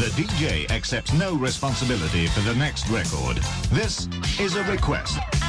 The DJ accepts no responsibility for the next record. This is a request.